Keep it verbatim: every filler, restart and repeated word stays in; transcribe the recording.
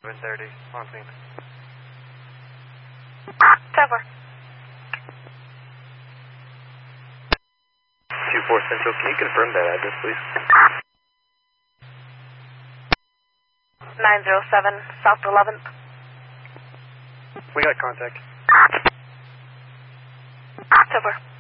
seven thirty, on scene. Tower. two four Central, can you confirm that address, please? nine zero seven, South eleventh. We got contact. Tower.